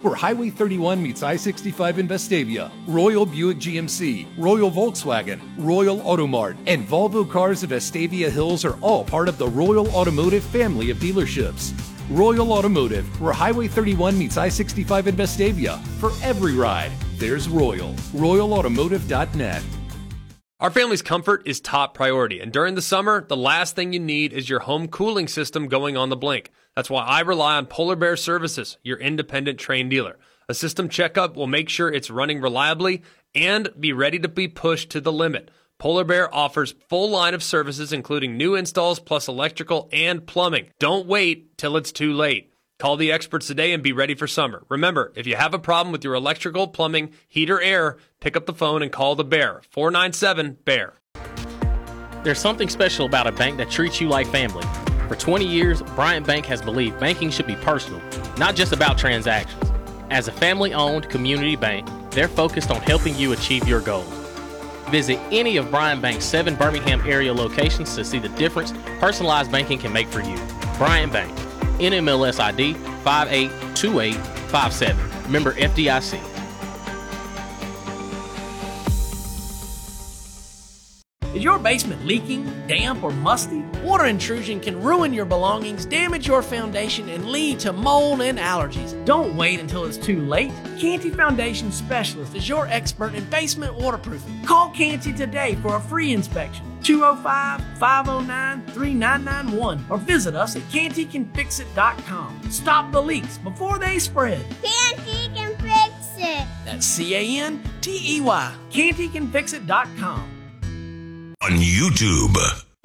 where Highway 31 meets I-65 in Vestavia. Royal Buick GMC, Royal Volkswagen, Royal Automart, and Volvo Cars of Vestavia Hills are all part of the Royal Automotive family of dealerships. Royal Automotive, where Highway 31 meets I-65 in Vestavia. For every ride, there's Royal. RoyalAutomotive.net. Our family's comfort is top priority, and during the summer, the last thing you need is your home cooling system going on the blink. That's why I rely on Polar Bear Services, your independent Trane dealer. A system checkup will make sure it's running reliably and be ready to be pushed to the limit. Polar Bear offers full line of services, including new installs plus electrical and plumbing. Don't wait till it's too late. Call the experts today and be ready for summer. Remember, if you have a problem with your electrical, plumbing, heat, or air, pick up the phone and call the Bear. 497-BEAR. There's something special about a bank that treats you like family. For 20 years, Bryant Bank has believed banking should be personal, not just about transactions. As a family-owned community bank, they're focused on helping you achieve your goals. Visit any of Bryant Bank's 7 Birmingham area locations to see the difference personalized banking can make for you. Bryant Bank, NMLS ID 582857. Member FDIC. Is your basement leaking, damp, or musty? Water intrusion can ruin your belongings, damage your foundation, and lead to mold and allergies. Don't wait until it's too late. Canty Foundation Specialist is your expert in basement waterproofing. Call Canty today for a free inspection. 205-509-3991 or visit us at cantycanfixit.com. Stop the leaks before they spread. Canty can fix it. That's CANTEY. cantycanfixit.com. On YouTube.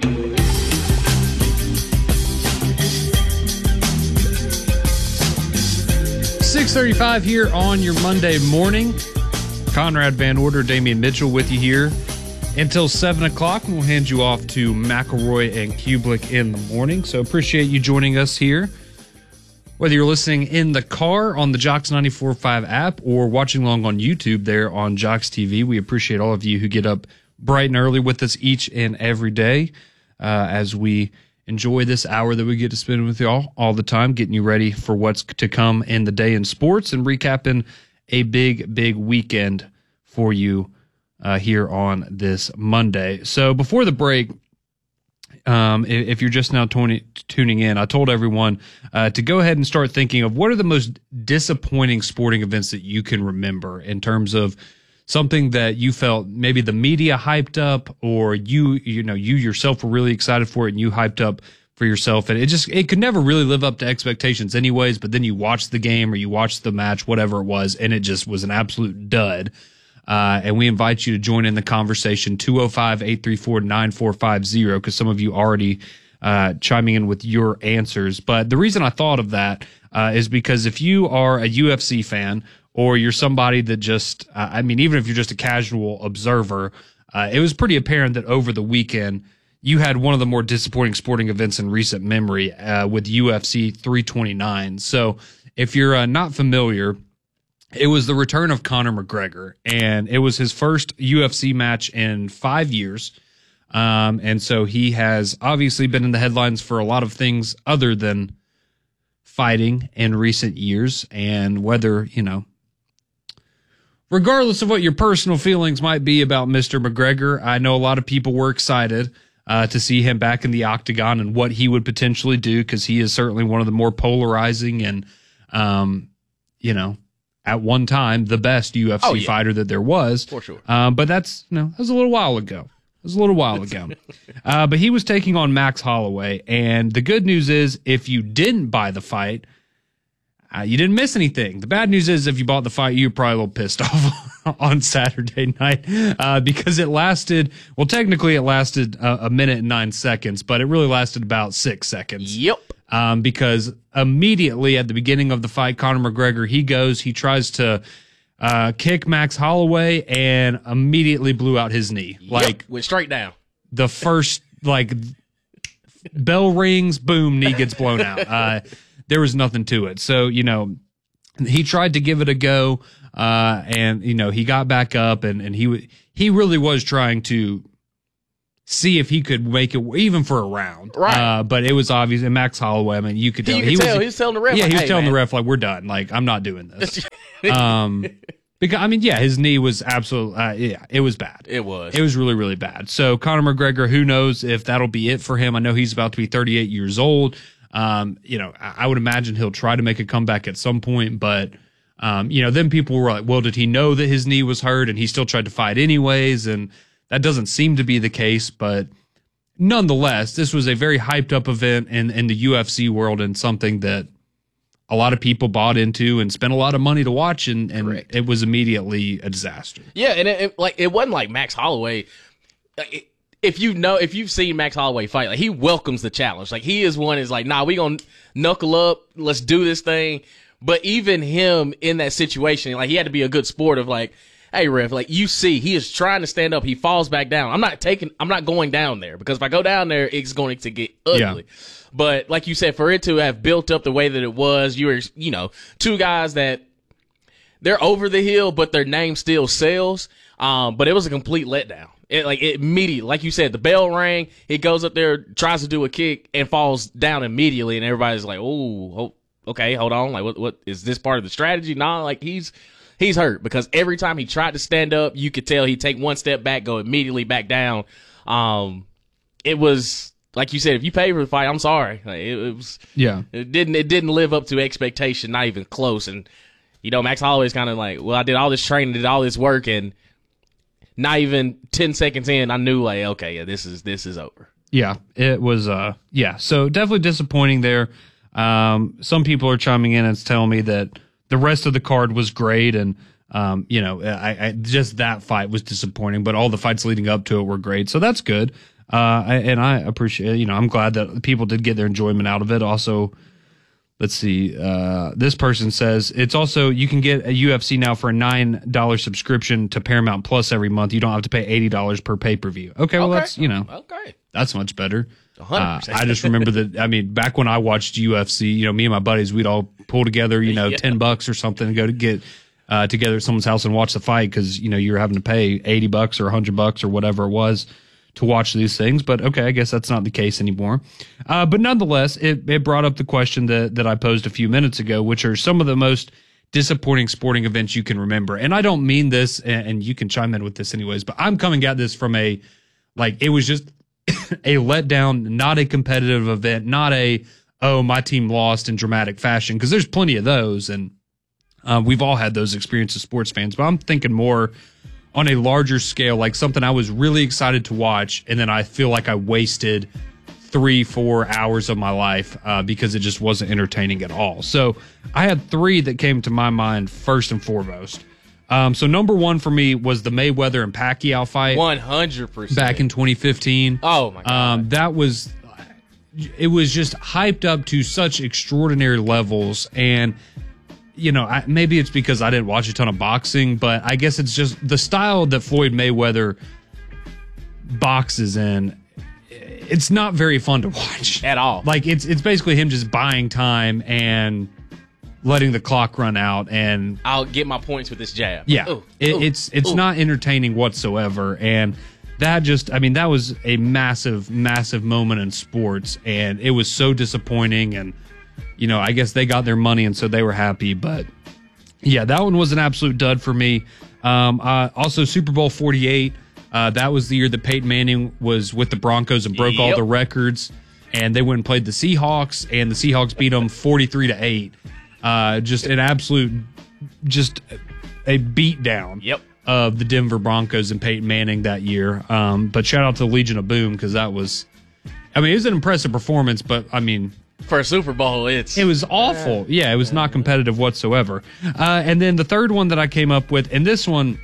6:35 here on your Monday morning. Conrad Van Order, Damian Mitchell with you here until 7 o'clock. We'll hand you off to McElroy and Kublick in the morning. So appreciate you joining us here. Whether you're listening in the car on the Jocks 94.5 app or watching along on YouTube there on Jocks TV, we appreciate all of you who get up bright and early with us each and every day as we enjoy this hour that we get to spend with y'all all the time, getting you ready for what's to come in the day in sports and recapping a big weekend for you here on this Monday. So before the break, if you're just now tuning in, I told everyone to go ahead and start thinking of what are the most disappointing sporting events that you can remember in terms of something that you felt maybe the media hyped up, or you yourself were really excited for it and you hyped up for yourself, and it could never really live up to expectations anyways. But then you watched the game or you watched the match, whatever it was, and it just was an absolute dud. And we invite you to join in the conversation, 205-834-9450, because some of you already chiming in with your answers. But the reason I thought of that is because if you are a UFC fan, or you're somebody that just, even if you're just a casual observer, it was pretty apparent that over the weekend, you had one of the more disappointing sporting events in recent memory with UFC 329. So if you're not familiar, it was the return of Conor McGregor, and it was his first UFC match in 5 years. And so he has obviously been in the headlines for a lot of things other than fighting in recent years. And whether, regardless of what your personal feelings might be about Mr. McGregor, I know a lot of people were excited to see him back in the octagon and what he would potentially do, because he is certainly one of the more polarizing and, at one time, the best UFC fighter that there was. For sure. But that was a little while ago. But he was taking on Max Holloway, and the good news is if you didn't buy the fight, you didn't miss anything. The bad news is if you bought the fight, you were probably a little pissed off on Saturday night because it lasted, technically it lasted a minute and 9 seconds, but it really lasted about 6 seconds. Yep. Because immediately at the beginning of the fight, Conor McGregor, he tries to kick Max Holloway and immediately blew out his knee. Went straight down. The first, bell rings, boom, knee gets blown out. There was nothing to it. So, he tried to give it a go, and, he got back up, and he really was trying to see if he could make it even for a round. Right. But it was obvious, and Max Holloway, you could tell. He was telling the ref. Yeah, he was telling the ref, we're done. I'm not doing this. Because I mean, yeah, his knee was absolutely, it was bad. It was really, really bad. So Conor McGregor, who knows if that'll be it for him? I know he's about to be 38 years old. I would imagine he'll try to make a comeback at some point, but then people were like, well, did he know that his knee was hurt and he still tried to fight anyways? And that doesn't seem to be the case, but nonetheless, this was a very hyped up event in the UFC world and something that a lot of people bought into and spent a lot of money to watch, and it was immediately a disaster. Yeah, and it wasn't like Max Holloway. If you've seen Max Holloway fight, like, he welcomes the challenge. Like, he is one is like, nah, we gonna knuckle up, let's do this thing. But even him in that situation, like, he had to be a good sport of like, hey, ref, like, you see, he is trying to stand up, he falls back down. I'm not going down there, because if I go down there, it's going to get ugly. Yeah. But like you said, for it to have built up the way that it was, you were, two guys that they're over the hill, but their name still sells. But it was a complete letdown. Immediately, like you said, the bell rang. He goes up there, tries to do a kick, and falls down immediately. And everybody's like, "Oh, okay, hold on. Like, what is this part of the strategy?" Nah, like he's hurt, because every time he tried to stand up, you could tell he'd take one step back, go immediately back down. It was. Like you said, if you pay for the fight, I'm sorry. Like, it didn't live up to expectation, not even close. And Max Holloway's kind of like, well, I did all this training, did all this work, and not even 10 seconds in, I knew, like, okay, yeah, this is over. Yeah, it was. So definitely disappointing there. Some people are chiming in and telling me that the rest of the card was great, and I just that fight was disappointing, but all the fights leading up to it were great, so that's good. I appreciate, I'm glad that people did get their enjoyment out of it. Also, let's see, this person says it's also, you can get a UFC now for a $9 subscription to Paramount Plus every month. You don't have to pay $80 per pay-per-view. Okay, well, that's, okay. That's much better. 100%. I just remember that, I mean, back when I watched UFC, me and my buddies, we'd all pull together, $10 or something and go to get together at someone's house and watch the fight, because, you were having to pay $80 or $100 or whatever it was to watch these things. But okay, I guess that's not the case anymore. But nonetheless, it brought up the question that I posed a few minutes ago, which are some of the most disappointing sporting events you can remember. And I don't mean this, and you can chime in with this anyways, but I'm coming at this from it was just a letdown, not a competitive event, not my team lost in dramatic fashion, because there's plenty of those, and we've all had those experiences as sports fans. But I'm thinking more on a larger scale, like something I was really excited to watch, and then I feel like I wasted 3-4 hours of my life because it just wasn't entertaining at all. So I had 3 that came to my mind first and foremost. So number 1 for me was the Mayweather and Pacquiao fight. 100%. Back in 2015. Oh, my God. It was just hyped up to such extraordinary levels, and maybe it's because I didn't watch a ton of boxing, but I guess it's just the style that Floyd Mayweather boxes in. It's not very fun to watch at all. Like, it's basically him just buying time and letting the clock run out, and I'll get my points with this jab. Yeah, it's not entertaining whatsoever, and that was a massive moment in sports, and it was so disappointing. And I guess they got their money, and so they were happy. But, yeah, that one was an absolute dud for me. Also, Super Bowl 48, that was the year that Peyton Manning was with the Broncos and broke all the records. And they went and played the Seahawks, and the Seahawks beat them 43-8. Just an absolute, just a beatdown of the Denver Broncos and Peyton Manning that year. But shout out to the Legion of Boom, because it was an impressive performance, but, for a Super Bowl, it was awful. Yeah, it was not competitive whatsoever. And then the third one that I came up with, and this one,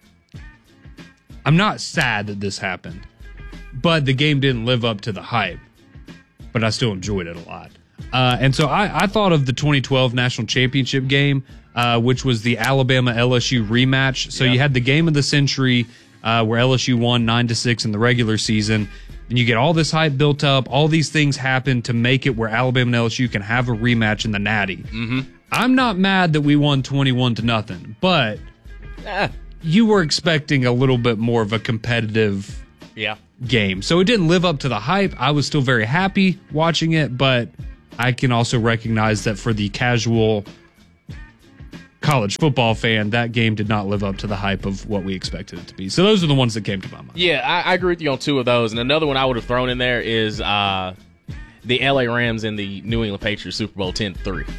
I'm not sad that this happened, but the game didn't live up to the hype, but I still enjoyed it a lot. And so I thought of the 2012 National Championship game, which was the Alabama-LSU rematch. So you had the game of the century where LSU won 9-6 in the regular season. And you get all this hype built up. All these things happen to make it where Alabama and LSU can have a rematch in the Natty. Mm-hmm. I'm not mad that we won 21-0, but you were expecting a little bit more of a competitive game. So it didn't live up to the hype. I was still very happy watching it, but I can also recognize that for the casual college football fan, that game did not live up to the hype of what we expected it to be. So those are the ones that came to my mind. Yeah, I agree with you on two of those. And another one I would have thrown in there is the LA Rams and the New England Patriots Super Bowl 10-3.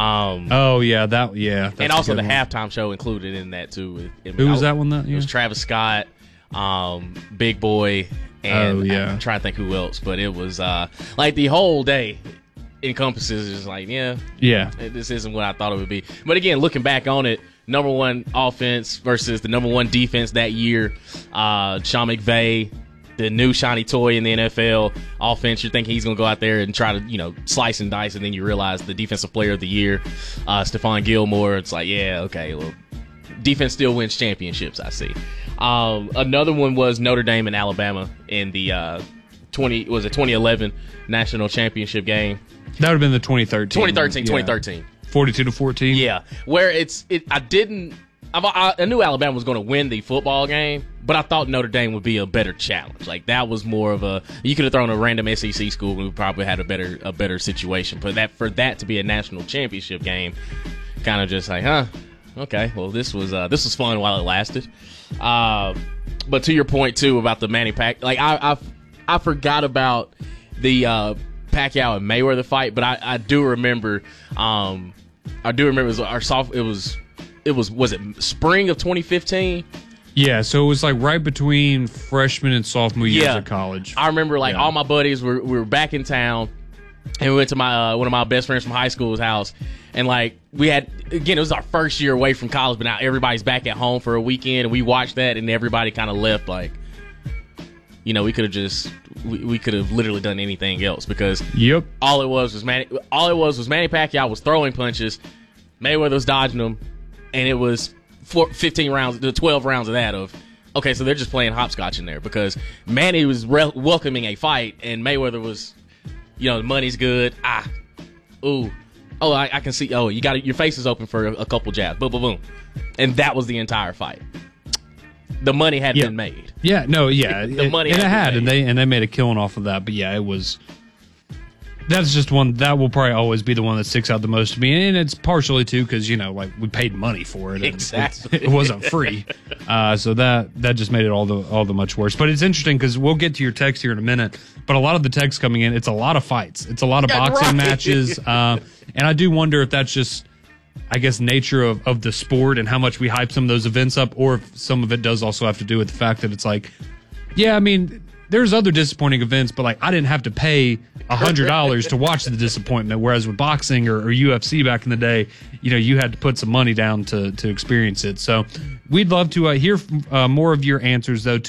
And also the halftime show included in that too. Who was that one? It was Travis Scott, Big Boy, and I'm trying to think who else, but it was like the whole day encompasses just like, this isn't what I thought it would be. But again, looking back on it, number one offense versus the number one defense that year, Sean McVay, the new shiny toy in the NFL offense. You're thinking he's going to go out there and try to, slice and dice, and then you realize the defensive player of the year, Stephon Gilmore. It's like, defense still wins championships, I see. Another one was Notre Dame and Alabama in the 2011 national championship game. That would have been the 2013. 2013. 42-14. Yeah, where I knew Alabama was going to win the football game, but I thought Notre Dame would be a better challenge. Like, that was more of you could have thrown a random SEC school and we probably had a better situation. But for that to be a national championship game, kind of just like, okay, well, this was fun while it lasted. But to your point too about the Manny Pacquiao, like I forgot about the Pacquiao and Mayweather fight, but I do remember. It was it spring of 2015? Yeah, so it was like right between freshman and sophomore years of college. I remember all my buddies we were back in town, and we went to my one of my best friends from high school's house, and we had, again, it was our first year away from college, but now everybody's back at home for a weekend, and we watched that, and everybody kind of left we could have we could have literally done anything else, because all it was Manny Pacquiao was throwing punches, Mayweather was dodging them. And it was 15 rounds, the 12 rounds of that okay, so they're just playing hopscotch in there, because Manny was welcoming a fight, and Mayweather was, the money's good. I can see. You got your face is open for a couple jabs. Boom, boom, boom, and that was the entire fight. The money had been made. Yeah, no, yeah, the money had and they made a killing off of that. But yeah, it was. That's just one that will probably always be the one that sticks out the most to me, and it's partially too because we paid money for it. Exactly, it wasn't free, so that just made it all the much worse. But it's interesting because we'll get to your text here in a minute. But a lot of the text coming in, it's a lot of fights, it's a lot of boxing matches, and I do wonder if that's just, I guess, nature of the sport and how much we hype some of those events up, or if some of it does also have to do with the fact that it's like, there's other disappointing events, but I didn't have to pay $100 to watch the disappointment. Whereas with boxing or UFC back in the day, you had to put some money down to experience it. So we'd love to hear more of your answers, though.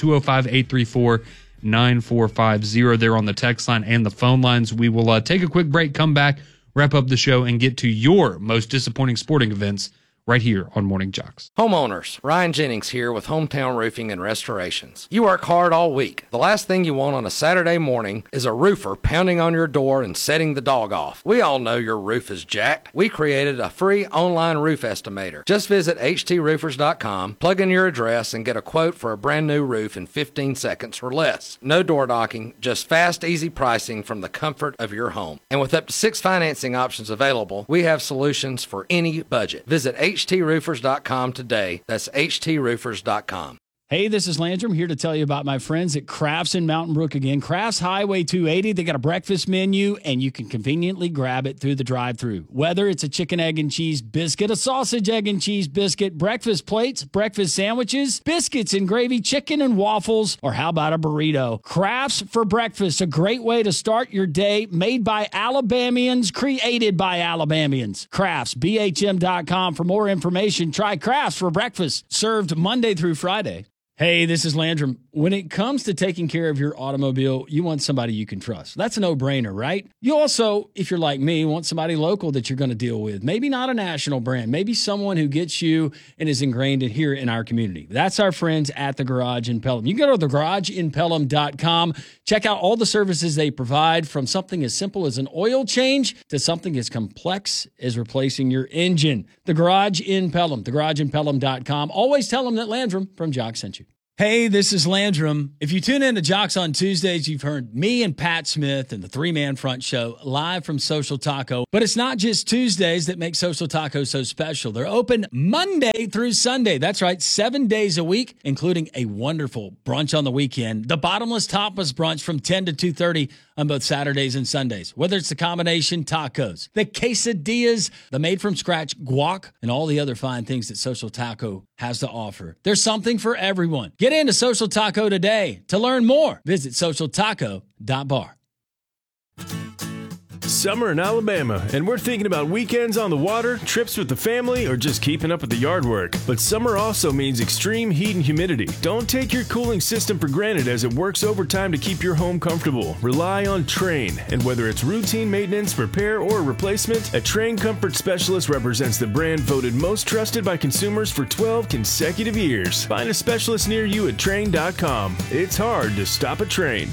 205-834-9450 there on the text line and the phone lines. We will take a quick break, come back, wrap up the show, and get to your most disappointing sporting events right here on Morning Jocks. Homeowners, Ryan Jennings here with Hometown Roofing and Restorations. You work hard all week. The last thing you want on a Saturday morning is a roofer pounding on your door and setting the dog off. We all know your roof is jacked. We created a free online roof estimator. Just visit htroofers.com, plug in your address, and get a quote for a brand new roof in 15 seconds or less. No door knocking, just fast, easy pricing from the comfort of your home. And with up to 6 financing options available, we have solutions for any budget. Visit htroofers.com today. That's htroofers.com. Hey, this is Landrum here to tell you about my friends at Crafts in Mountain Brook again. Crafts Highway 280, they got a breakfast menu, and you can conveniently grab it through the drive-thru. Whether it's a chicken, egg, and cheese biscuit, a sausage, egg, and cheese biscuit, breakfast plates, breakfast sandwiches, biscuits and gravy, chicken and waffles, or how about a burrito? Crafts for breakfast, a great way to start your day, made by Alabamians, created by Alabamians. Crafts, BHM.com for more information. Try Crafts for breakfast, served Monday through Friday. Hey, this is Landrum. When it comes to taking care of your automobile, you want somebody you can trust. That's a no-brainer, right? You also, if you're like me, want somebody local that you're going to deal with. Maybe not a national brand. Maybe someone who gets you and is ingrained here in our community. That's our friends at The Garage in Pelham. You can go to thegarageinpelham.com. Check out all the services they provide, from something as simple as an oil change to something as complex as replacing your engine. The Garage in Pelham, thegarageinpelham.com. Always tell them that Landrum from Jock sent you. Hey, this is Landrum. If you tune in to Jocks on Tuesdays, you've heard me and Pat Smith and the three-man front show live from Social Taco. But it's not just Tuesdays that make Social Taco so special. They're open Monday through Sunday. That's right, 7 days a week, including a wonderful brunch on the weekend. The Bottomless Tapas brunch from 10 to 2:30 on both Saturdays and Sundays. Whether it's the combination tacos, the quesadillas, the made-from-scratch guac, and all the other fine things that Social Taco has to offer. There's something for everyone. Get into Social Taco today. To learn more, visit socialtaco.bar. Summer in Alabama, and we're thinking about weekends on the water, trips with the family, or just keeping up with the yard work. But summer also means extreme heat and humidity. Don't take your cooling system for granted as it works overtime to keep your home comfortable. Rely on Trane, and whether it's routine maintenance, repair, or replacement, a Trane Comfort Specialist represents the brand voted most trusted by consumers for 12 consecutive years. Find a specialist near you at Trane.com. It's hard to stop a Trane.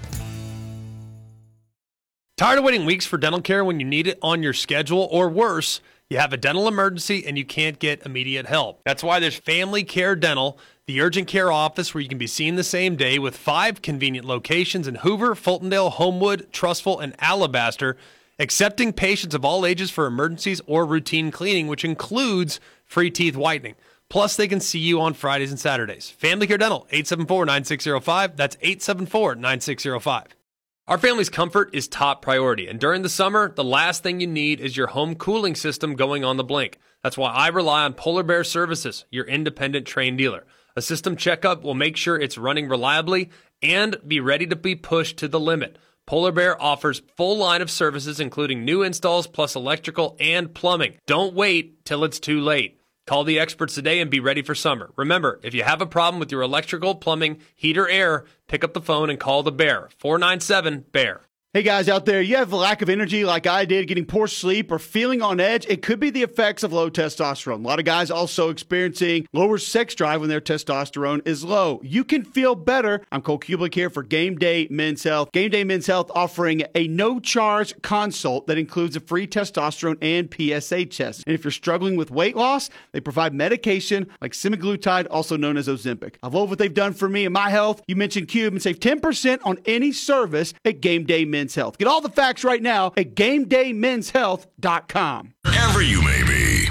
Tired of waiting weeks for dental care when you need it on your schedule, or worse, you have a dental emergency and you can't get immediate help? That's why there's Family Care Dental, the urgent care office where you can be seen the same day, with 5 convenient locations in Hoover, Fultondale, Homewood, Trussville, and Alabaster, accepting patients of all ages for emergencies or routine cleaning, which includes free teeth whitening. Plus, they can see you on Fridays and Saturdays. Family Care Dental, 874-9605. That's 874-9605. Our family's comfort is top priority, and during the summer, the last thing you need is your home cooling system going on the blink. That's why I rely on Polar Bear Services, your independent Trane dealer. A system checkup will make sure it's running reliably and be ready to be pushed to the limit. Polar Bear offers full line of services, including new installs plus electrical and plumbing. Don't wait till it's too late. Call the experts today and be ready for summer. Remember, if you have a problem with your electrical, plumbing, heat, or air, pick up the phone and call the Bear. 497-BEAR. Hey guys out there, you have a lack of energy like I did, getting poor sleep or feeling on edge. It could be the effects of low testosterone. A lot of guys also experiencing lower sex drive when their testosterone is low. You can feel better. I'm Cole Kublik here for Game Day Men's Health. Game Day Men's Health offering a no-charge consult that includes a free testosterone and PSA test. And if you're struggling with weight loss, they provide medication like semaglutide, also known as Ozempic. I love what they've done for me and my health. You mentioned Cube and save 10% on any service at Game Day Men's Health. Get all the facts right now at GameDayMen'sHealth.com. Wherever you may be.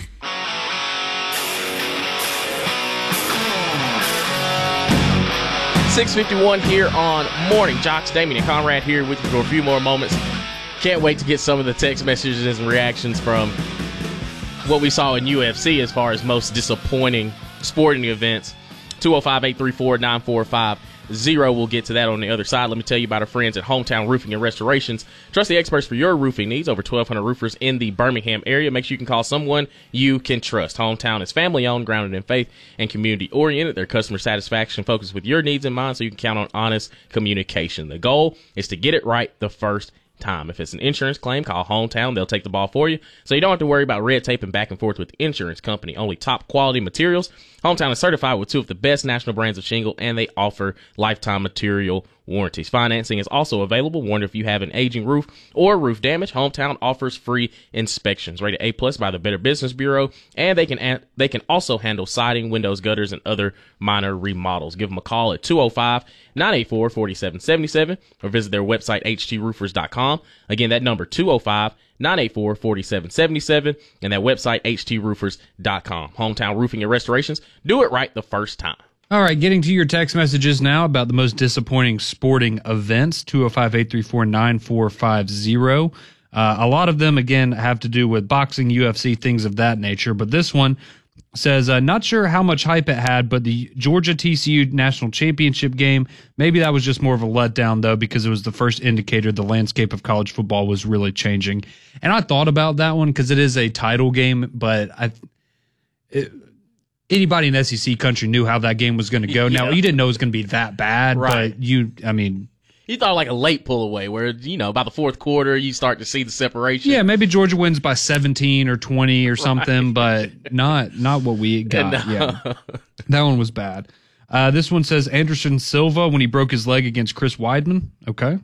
.651 here on Morning Jocks. Damien and Conrad here with you for a few more moments. Can't wait to get some of the text messages and reactions from what we saw in UFC as far as most disappointing sporting events. 205-834-9450. We'll get to that on the other side. Let me tell you about our friends at Hometown Roofing and Restorations. Trust the experts for your roofing needs. Over 1,200 roofers in the Birmingham area. Make sure you can call someone you can trust. Hometown is family-owned, grounded in faith, and community-oriented. Their customer satisfaction focused with your needs in mind, so you can count on honest communication. The goal is to get it right the first time. If it's an insurance claim, call Hometown. They'll take the ball for you, so you don't have to worry about red tape and back and forth with the insurance company. Only top quality materials. Hometown is certified with 2 of the best national brands of shingle, and they offer lifetime material warranties. Financing is also available. Wonder if you have an aging roof or roof damage. Hometown offers free inspections. Rated A+ by the Better Business Bureau, and they can also handle siding, windows, gutters, and other minor remodels. Give them a call at 205-984-4777 or visit their website htroofers.com. Again, that number 205-984-4777 and that website htroofers.com. Hometown Roofing and Restorations. Do it right the first time. All right, getting to your text messages now about the most disappointing sporting events, 205-834-9450. A lot of them, again, have to do with boxing, UFC, things of that nature. But this one says, not sure how much hype it had, but the Georgia-TCU National Championship game, maybe that was just more of a letdown, though, because it was the first indicator the landscape of college football was really changing. And I thought about that one because it is a title game, but anybody in SEC country knew how that game was going to go. Now, you didn't know it was going to be that bad, right. But you thought like a late pull away where, by the fourth quarter, you start to see the separation. Yeah, maybe Georgia wins by 17 or 20 or something, but not what we got. No. Yeah, that one was bad. This one says Anderson Silva when he broke his leg against Chris Weidman. Okay.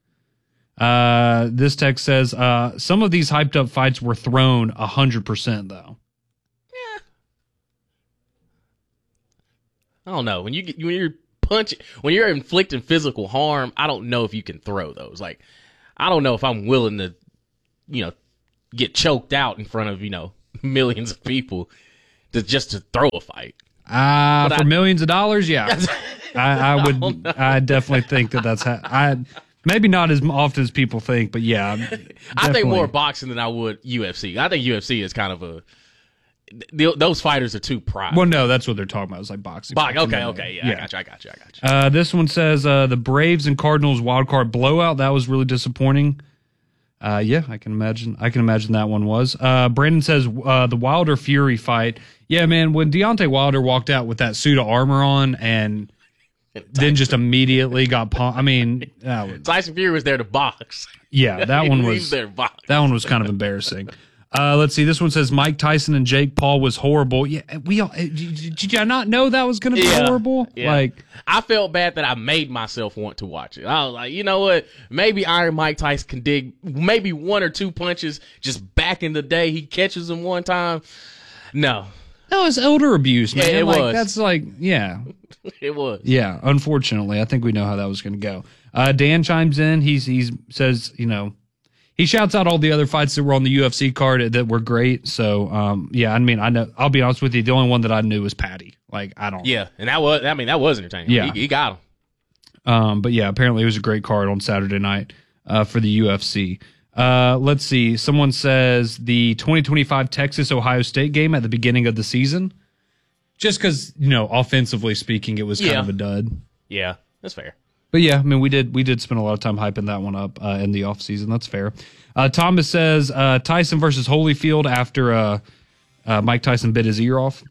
This text says, some of these hyped up fights were thrown 100%, though. I don't know. When you're when you're inflicting physical harm, I don't know if you can throw those. Like, I don't know if I'm willing to, get choked out in front of, millions of people just to throw a fight. For millions of dollars, yeah. I definitely think that's maybe not as often as people think, but yeah. I think more boxing than I would UFC. I think UFC is kind of those fighters are too prime. Well, no, that's what they're talking about. It's like boxing. Okay. Yeah, I got you. This one says the Braves and Cardinals wild card blowout. That was really disappointing. Yeah, I can imagine that one was. Brandon says the Wilder Fury fight. Yeah, man, when Deontay Wilder walked out with that suit of armor on and then just immediately got Tyson Fury was there to box. Yeah, that one was there to box. That one was kind of embarrassing. Let's see. This one says Mike Tyson and Jake Paul was horrible. Yeah, did you not know that was going to be horrible? Yeah. Like, I felt bad that I made myself want to watch it. I was like, you know what? Maybe Iron Mike Tyson can dig maybe one or two punches. Just back in the day, he catches them one time. No, that was elder abuse, man. Yeah, it was. That's like, yeah, it was. Yeah, unfortunately, I think we know how that was going to go. Dan chimes in. He says, he shouts out all the other fights that were on the UFC card that were great. So, yeah, I mean, I know. I'll be honest with you. The only one that I knew was Patty. Like, I don't. Yeah, and that was entertaining. Yeah, he got him. But yeah, apparently it was a great card on Saturday night for the UFC. Let's see. Someone says the 2025 Texas-Ohio State game at the beginning of the season. Just because, offensively speaking, it was kind of a dud. Yeah, that's fair. But yeah, I mean, we did spend a lot of time hyping that one up in the offseason. That's fair. Thomas says Tyson versus Holyfield after Mike Tyson bit his ear off.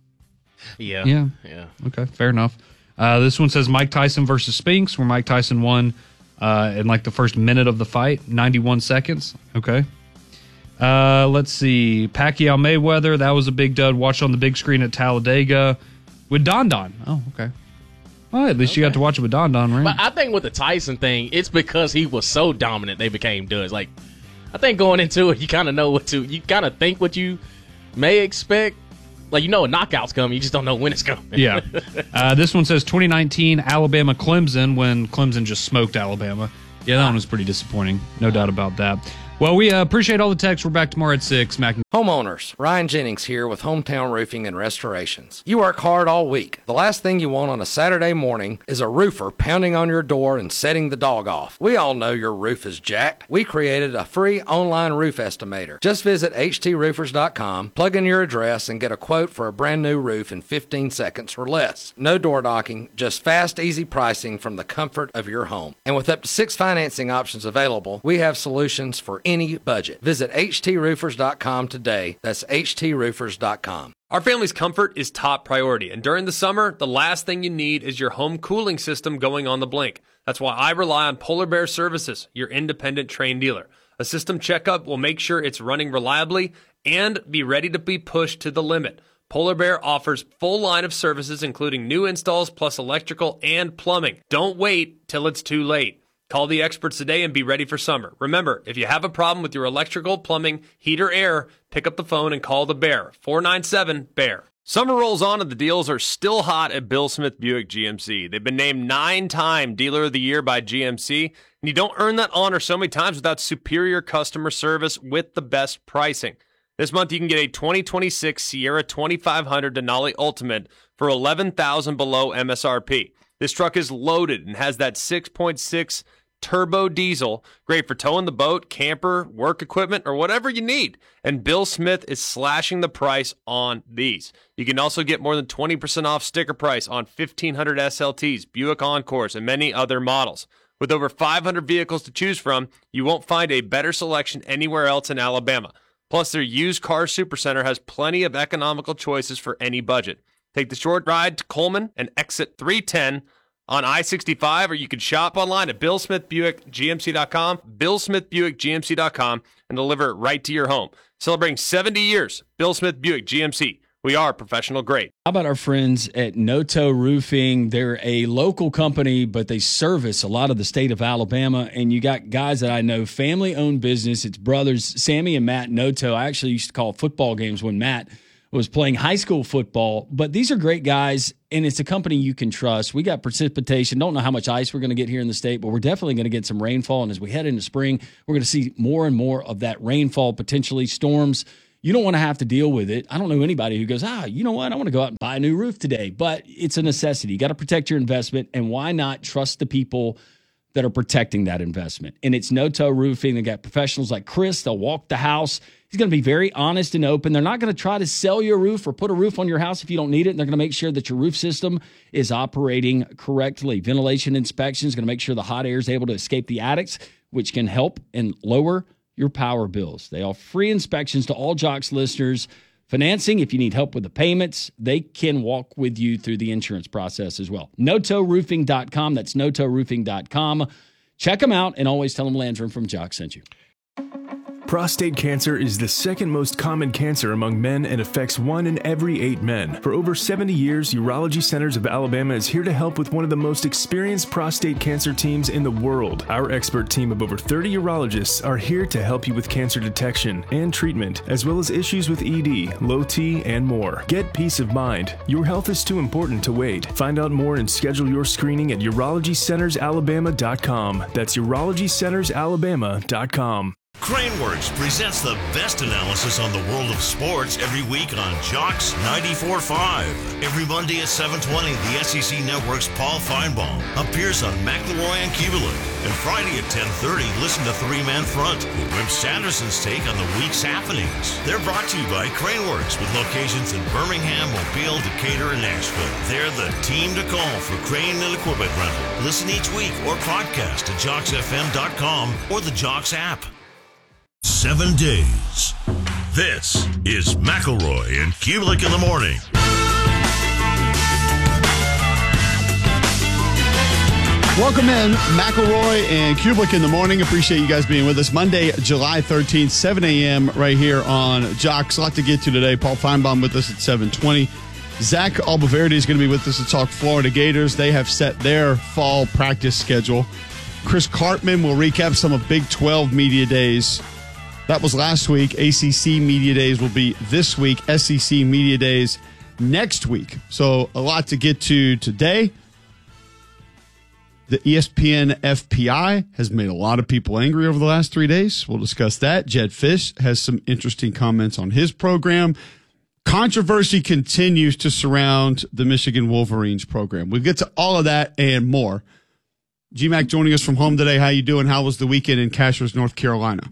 Yeah. Okay, fair enough. This one says Mike Tyson versus Spinks, where Mike Tyson won in like the first minute of the fight, 91 seconds. Okay. Let's see. Pacquiao Mayweather, that was a big dud. Watched on the big screen at Talladega with Don Don. Oh, okay. Well, at least you got to watch it with Don Don, right? But I think with the Tyson thing, it's because he was so dominant they became duds. Like, I think going into it, you kind of know you kind of think what you may expect. Like, a knockout's coming, you just don't know when it's coming. Yeah. This one says 2019 Alabama Clemson, when Clemson just smoked Alabama. Yeah, that one was pretty disappointing. No doubt about that. Well, we appreciate all the texts. We're back tomorrow at 6. Homeowners, Ryan Jennings here with Hometown Roofing and Restorations. You work hard all week. The last thing you want on a Saturday morning is a roofer pounding on your door and setting the dog off. We all know your roof is jacked. We created a free online roof estimator. Just visit HTRoofers.com, plug in your address, and get a quote for a brand new roof in 15 seconds or less. No door knocking, just fast, easy pricing from the comfort of your home. And with up to 6 financing options available, we have solutions for any budget. Visit HTRoofers.com today. That's HTRoofers.com. Our family's comfort is top priority, and during the summer, the last thing you need is your home cooling system going on the blink. That's why I rely on Polar Bear Services, your independent Trane dealer. A system checkup will make sure it's running reliably and be ready to be pushed to the limit. Polar Bear offers full line of services, including new installs plus electrical and plumbing. Don't wait till it's too late. Call the experts today and be ready for summer. Remember, if you have a problem with your electrical, plumbing, heat, or air, pick up the phone and call the Bear, 497-BEAR. Summer rolls on and the deals are still hot at Bill Smith Buick GMC. They've been named 9-time Dealer of the Year by GMC, and you don't earn that honor so many times without superior customer service with the best pricing. This month you can get a 2026 Sierra 2500 Denali Ultimate for $11,000 below MSRP. This truck is loaded and has that 6.6 turbo diesel, great for towing the boat, camper, work equipment, or whatever you need. And Bill Smith is slashing the price on these. You can also get more than 20% off sticker price on 1,500 SLTs, Buick Encores, and many other models. With over 500 vehicles to choose from, you won't find a better selection anywhere else in Alabama. Plus, their used car supercenter has plenty of economical choices for any budget. Take the short ride to Coleman and exit 310 on I-65, or you can shop online at BillSmithBuickGMC.com, BillSmithBuickGMC.com, and deliver it right to your home. Celebrating 70 years, Bill Smith Buick GMC. We are professional grade. How about our friends at Noto Roofing? They're a local company, but they service a lot of the state of Alabama. And you got guys that I know, family-owned business. It's brothers, Sammy and Matt Noto. I actually used to call football games when Matt was playing high school football. But these are great guys, and it's a company you can trust. We got precipitation. Don't know how much ice we're going to get here in the state, but we're definitely going to get some rainfall. And as we head into spring, we're going to see more and more of that rainfall, potentially storms. You don't want to have to deal with it. I don't know anybody who goes, you know what? I want to go out and buy a new roof today. But it's a necessity. You got to protect your investment, and why not trust the people that are protecting that investment? And it's No Toe Roofing. They got professionals like Chris. They'll walk the house. He's going to be very honest and open. They're not going to try to sell you a roof or put a roof on your house if you don't need it. And they're going to make sure that your roof system is operating correctly. Ventilation inspection is going to make sure the hot air is able to escape the attics, which can help and lower your power bills. They offer free inspections to all Jocks listeners. Financing, if you need help with the payments, they can walk with you through the insurance process as well. NoToeRoofing.com. That's NoToeRoofing.com. Check them out, and always tell them Landrum from Jocks sent you. Prostate cancer is the second most common cancer among men and affects 1 in every 8 men. For over 70 years, Urology Centers of Alabama is here to help with one of the most experienced prostate cancer teams in the world. Our expert team of over 30 urologists are here to help you with cancer detection and treatment, as well as issues with ED, low T, and more. Get peace of mind. Your health is too important to wait. Find out more and schedule your screening at UrologyCentersAlabama.com. That's UrologyCentersAlabama.com. Craneworks presents the best analysis on the world of sports every week on Jocks 94.5. Every Monday at 7:20, the SEC Network's Paul Feinbaum appears on McElroy and Kubelik. And Friday at 10:30, listen to Three Man Front with Wimp Sanderson's take on the week's happenings. They're brought to you by Craneworks with locations in Birmingham, Mobile, Decatur, and Nashville. They're the team to call for crane and equipment rental. Listen each week or podcast at JocksFM.com or the Jocks app. 7 days. This is McElroy and Kubelik in the morning. Welcome in, McElroy and Kubelik in the morning. Appreciate you guys being with us. Monday, July 13th, 7 a.m. right here on Jocks. A lot to get to today. Paul Feinbaum with us at 7:20. Zach Albaverdi is going to be with us to talk Florida Gators. They have set their fall practice schedule. Chris Karpman will recap some of Big 12 media days. That was last week. ACC Media Days will be this week. SEC Media Days next week. So a lot to get to today. The ESPN FPI has made a lot of people angry over the last 3 days. We'll discuss that. Jedd Fisch has some interesting comments on his program. Controversy continues to surround the Michigan Wolverines program. We'll get to all of that and more. G-Mac joining us from home today. How you doing? How was the weekend in Cashiers, North Carolina?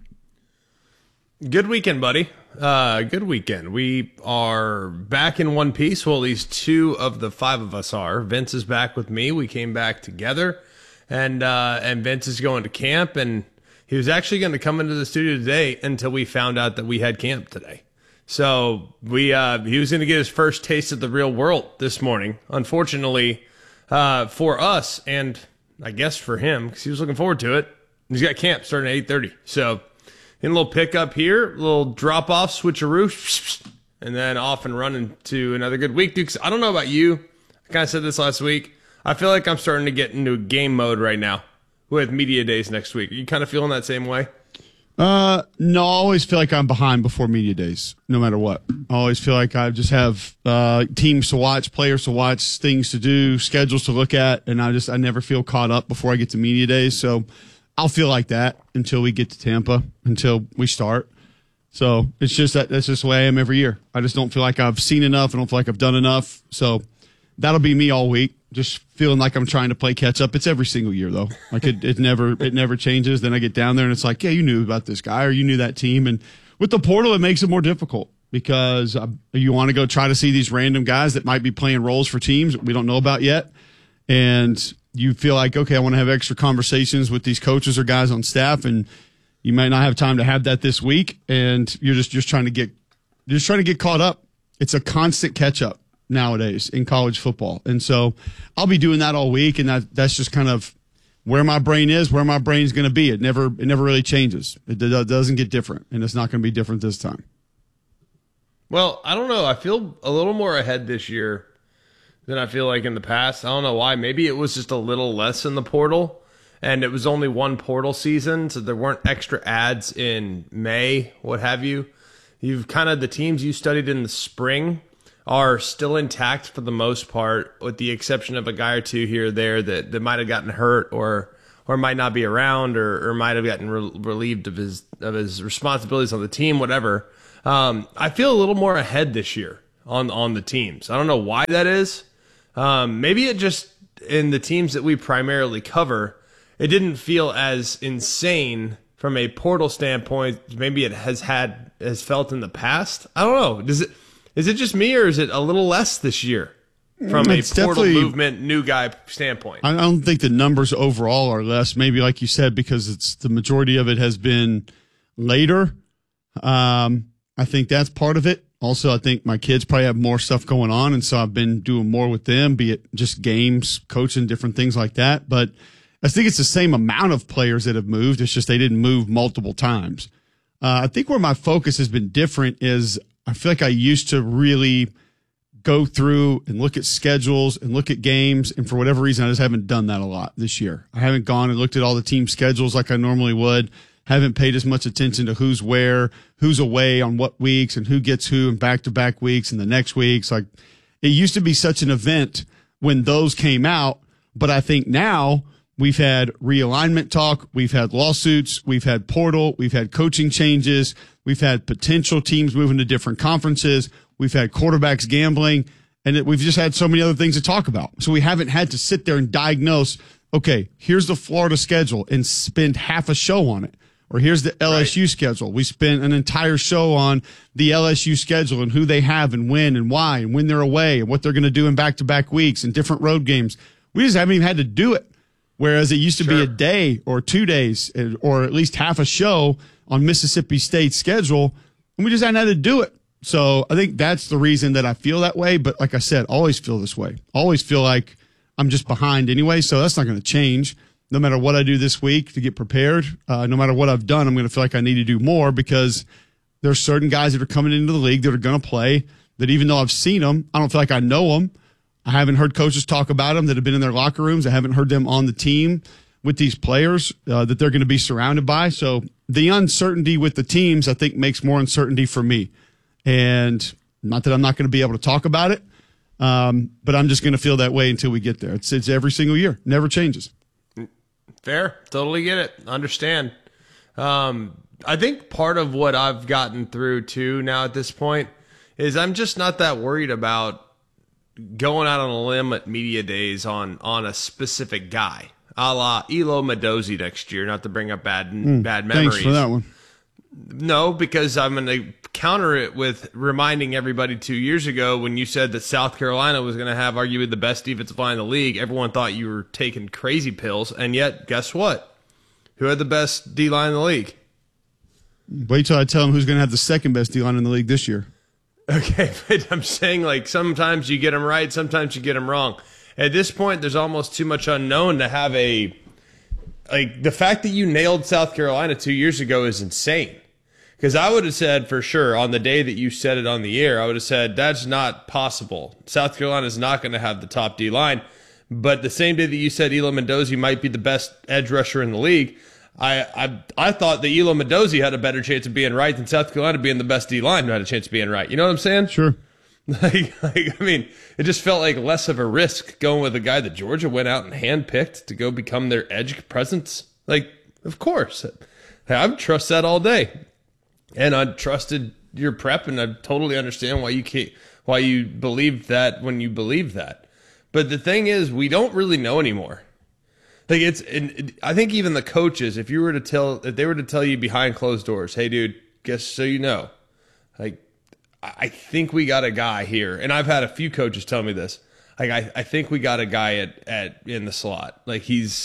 Good weekend, buddy. Good weekend. We are back in one piece. Well, at least 2 of the 5 of us are. Vince is back with me. We came back together, and Vince is going to camp, and he was actually going to come into the studio today until we found out that we had camp today. So he was going to get his first taste of the real world this morning. Unfortunately, for us, and I guess for him, because he was looking forward to it, he's got camp starting at 8:30. So in a little pickup here, a little drop-off, switcheroo, and then off and running to another good week. Dude, I don't know about you. I kind of said this last week. I feel like I'm starting to get into game mode right now with media days next week. Are you kind of feeling that same way? No, I always feel like I'm behind before media days, no matter what. I always feel like I just have teams to watch, players to watch, things to do, schedules to look at, and I never feel caught up before I get to media days. So I'll feel like that until we get to Tampa, until we start. So it's just that's just the way I am every year. I just don't feel like I've seen enough. I don't feel like I've done enough. So that'll be me all week, just feeling like I'm trying to play catch up. It's every single year though. Like it never changes. Then I get down there and it's like, yeah, you knew about this guy or you knew that team. And with the portal, it makes it more difficult because you want to go try to see these random guys that might be playing roles for teams that we don't know about yet. And you feel like, okay, I want to have extra conversations with these coaches or guys on staff, and you might not have time to have that this week, and you're just trying to get caught up. It's a constant catch up nowadays in college football, and so I'll be doing that all week, and that's just kind of where my brain is, where my brain's going to be. It never really changes. It doesn't get different, and it's not going to be different this time. Well, I don't know. I feel a little more ahead this year than I feel like in the past. I don't know why. Maybe it was just a little less in the portal, and it was only one portal season, so there weren't extra ads in May, what have you. You've kind of the teams you studied in the spring are still intact for the most part, with the exception of a guy or two here or there that might have gotten hurt or might not be around or might have gotten relieved of his responsibilities on the team, whatever. I feel a little more ahead this year on the teams. I don't know why that is. Maybe it just, in the teams that we primarily cover, it didn't feel as insane from a portal standpoint. Maybe it has felt in the past. I don't know. Is it just me, or is it a little less this year from a portal movement, new guy standpoint? I don't think the numbers overall are less. Maybe, like you said, because it's the majority of it has been later. I think that's part of it. Also, I think my kids probably have more stuff going on, and so I've been doing more with them, be it just games, coaching, different things like that. But I think it's the same amount of players that have moved. It's just they didn't move multiple times. I think where my focus has been different is I feel like I used to really go through and look at schedules and look at games, and for whatever reason, I just haven't done that a lot this year. I haven't gone and looked at all the team schedules like I normally would. Haven't paid as much attention to who's where, who's away on what weeks, and who gets who in back-to-back weeks and the next weeks. Like, it used to be such an event when those came out, but I think now we've had realignment talk, we've had lawsuits, we've had portal, we've had coaching changes, we've had potential teams moving to different conferences, we've had quarterbacks gambling, and we've just had so many other things to talk about. So we haven't had to sit there and diagnose, okay, here's the Florida schedule and spend half a show on it. Or here's the LSU schedule. We spent an entire show on the LSU schedule and who they have and why and when they're away and what they're going to do in back-to-back weeks and different road games. We just haven't even had to do it. Whereas it used to be a day or 2 days or at least half a show on Mississippi State's schedule, and we just hadn't had to do it. So I think that's the reason that I feel that way. But like I said, always feel this way. Always feel like I'm just behind anyway, so that's not going to change. No matter what I do this week to get prepared, no matter what I've done, I'm going to feel like I need to do more because there's certain guys that are coming into the league that are going to play that even though I've seen them, I don't feel like I know them. I haven't heard coaches talk about them that have been in their locker rooms. I haven't heard them on the team with these players that they're going to be surrounded by. So the uncertainty with the teams, I think, makes more uncertainty for me. And not that I'm not going to be able to talk about it, but I'm just going to feel that way until we get there. It's every single year. Never changes. Fair. Totally get it. Understand. I think part of what I've gotten through, too, now at this point is I'm just not that worried about going out on a limb at media days on a specific guy, a la Elo Mendoza next year, not to bring up bad memories. Thanks for that one. No, because I'm going to counter it with reminding everybody 2 years ago when you said that South Carolina was going to have arguably the best defensive line in the league. Everyone thought you were taking crazy pills, and yet, guess what? Who had the best D-line in the league? Wait till I tell them who's going to have the second best D-line in the league this year. Okay, but I'm saying, like, sometimes you get them right, sometimes you get them wrong. At this point, there's almost too much unknown to have the fact that you nailed South Carolina 2 years ago is insane. Because I would have said for sure on the day that you said it on the air, I would have said that's not possible. South Carolina is not going to have the top D-line. But the same day that you said Elo Mendoza might be the best edge rusher in the league, I thought that Elo Mendoza had a better chance of being right than South Carolina being the best D-line who had a chance of being right. You know what I'm saying? Sure. I mean, it just felt like less of a risk going with a guy that Georgia went out and handpicked to go become their edge presence. Like, of course. I would trust that all day. And I trusted your prep, and I totally understand why you believed that when you believed that. But the thing is, we don't really know anymore. Like I think even the coaches, if they were to tell you behind closed doors, hey dude, guess so you know, like I think we got a guy here, and I've had a few coaches tell me this. Like I think we got a guy in the slot. Like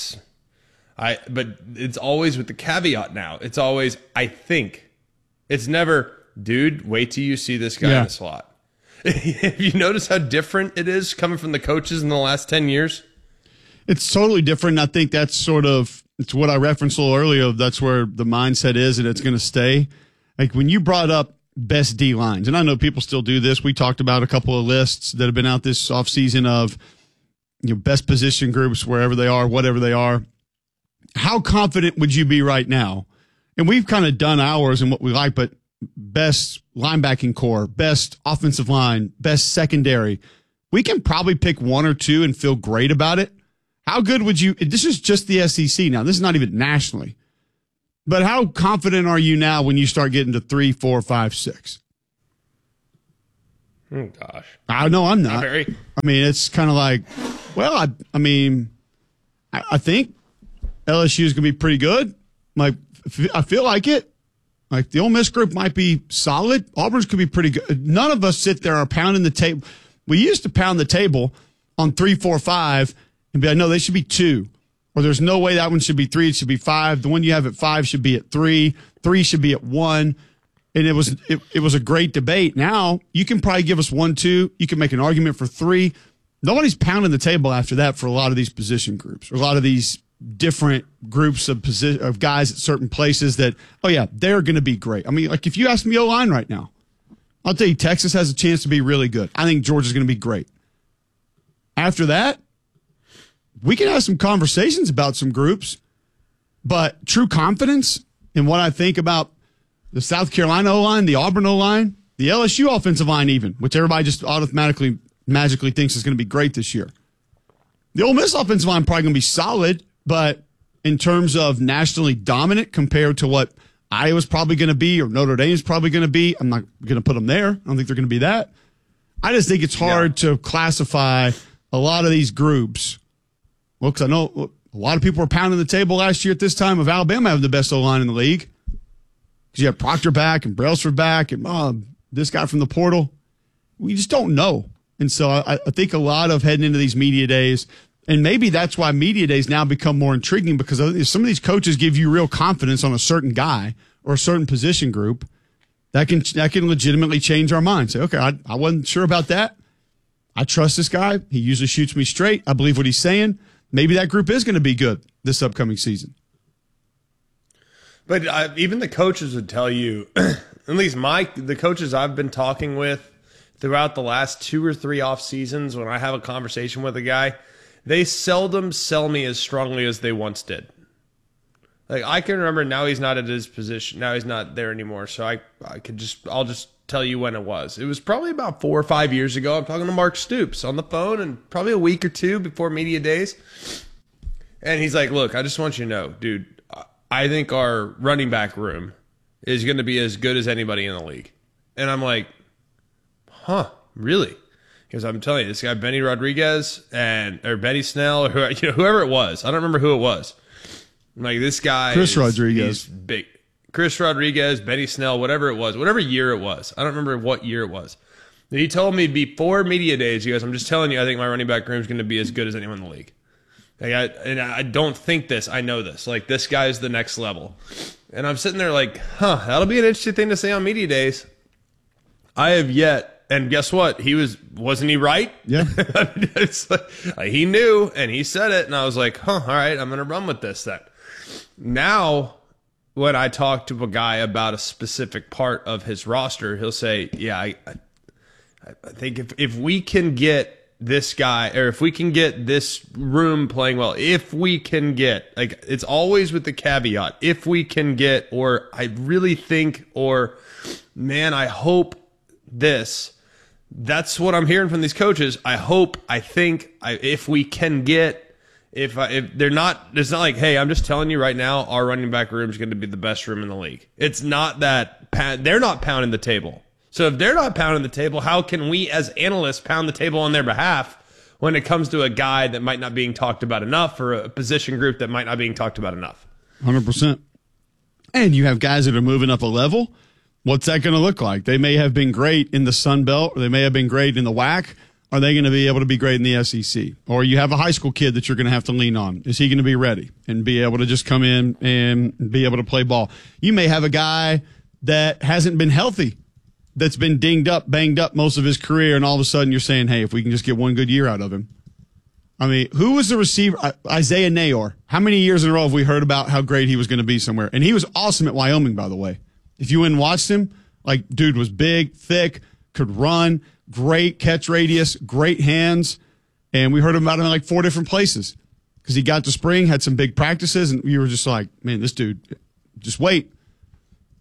but it's always with the caveat now. It's always I think. It's never, dude, wait till you see this guy in the slot. Have you noticed how different it is coming from the coaches in the last 10 years? It's totally different. I think that's it's what I referenced a little earlier. That's where the mindset is, and it's going to stay. Like when you brought up best D lines, and I know people still do this. We talked about a couple of lists that have been out this offseason of best position groups, wherever they are, whatever they are. How confident would you be right now? And we've kind of done ours and what we like, but best linebacking core, best offensive line, best secondary. We can probably pick one or two and feel great about it. How good would you? This is just the SEC now. This is not even nationally. But how confident are you now when you start getting to 3, 4, 5, 6? Oh, gosh. I know I'm not. Not very. I mean, it's kind of like, well, I think LSU is going to be pretty good. Like, I feel like it. Like, the Ole Miss group might be solid. Auburn's could be pretty good. None of us sit there are pounding the table. We used to pound the table on 3, 4, 5 and be like, no, they should be 2. Or there's no way that one should be 3. It should be 5. The one you have at 5 should be at 3. 3 should be at 1. And it was a great debate. Now you can probably give us 1, 2. You can make an argument for 3. Nobody's pounding the table after that for a lot of these position groups, or a lot of these different groups of guys at certain places that, oh yeah, they're going to be great. I mean, like if you ask me O-line right now, I'll tell you Texas has a chance to be really good. I think Georgia's going to be great. After that, we can have some conversations about some groups, but true confidence in what I think about the South Carolina O-line, the Auburn O-line, the LSU offensive line even, which everybody just automatically, magically thinks is going to be great this year. The Ole Miss offensive line probably going to be solid, but in terms of nationally dominant compared to what Iowa's probably going to be or Notre Dame's probably going to be, I'm not going to put them there. I don't think they're going to be that. I just think it's hard to classify a lot of these groups. Well, because I know a lot of people were pounding the table last year at this time of Alabama having the best O-line in the league. Because you have Proctor back and Brailsford back and this guy from the portal. We just don't know. And so I think a lot of heading into these media days, and maybe that's why media days now become more intriguing, because some of these coaches give you real confidence on a certain guy or a certain position group that can legitimately change our mind. Say, okay, I wasn't sure about that. I trust this guy. He usually shoots me straight. I believe what he's saying. Maybe that group is going to be good this upcoming season. But even the coaches would tell you, at least the coaches I've been talking with throughout the last 2 or 3 off seasons, when I have a conversation with a guy, they seldom sell me as strongly as they once did. Like, I can remember now he's not at his position. Now he's not there anymore. So I'll just tell you when it was. It was probably about 4 or 5 years ago. I'm talking to Mark Stoops on the phone, and probably a week or 2 before media days. And he's like, look, I just want you to know, dude, I think our running back room is going to be as good as anybody in the league. And I'm like, huh, really? Because I'm telling you, this guy, Benny Rodriguez or Benny Snell, or whoever it was. I don't remember who it was. I'm like, this guy Chris Rodriguez. He's big. Chris Rodriguez, Benny Snell, whatever it was, whatever year it was. I don't remember what year it was. He told me before media days, he goes, I'm just telling you, I think my running back room is going to be as good as anyone in the league. Like, I don't think this. I know this. Like, this guy's the next level. And I'm sitting there like, that'll be an interesting thing to say on media days. I have yet, and guess what? Wasn't he right? Yeah. It's like, he knew, and he said it, and I was like, all right, I'm going to run with this then. Now, when I talk to a guy about a specific part of his roster, he'll say, yeah, I think if we can get this guy, or if we can get this room playing well, if we can get, like, it's always with the caveat, if we can get, or I really think, or man, I hope this. That's what I'm hearing from these coaches. I hope, I think, if we can get, if they're not, it's not like, hey, I'm just telling you right now, our running back room is going to be the best room in the league. It's not that, they're not pounding the table. So if they're not pounding the table, how can we as analysts pound the table on their behalf when it comes to a guy that might not being talked about enough, or a position group that might not being talked about enough? 100%. And you have guys that are moving up a level. What's that going to look like? They may have been great in the Sun Belt, or they may have been great in the WAC. Are they going to be able to be great in the SEC? Or you have a high school kid that you're going to have to lean on. Is he going to be ready and be able to just come in and be able to play ball? You may have a guy that hasn't been healthy, that's been dinged up, banged up most of his career, and all of a sudden you're saying, hey, if we can just get one good year out of him. I mean, who was the receiver? Isaiah Nayor. How many years in a row have we heard about how great he was going to be somewhere? And he was awesome at Wyoming, by the way. If you went and watched him, like, dude was big, thick, could run, great catch radius, great hands. And we heard about him in like 4 different places because he got to spring, had some big practices, and you were just like, man, this dude, just wait.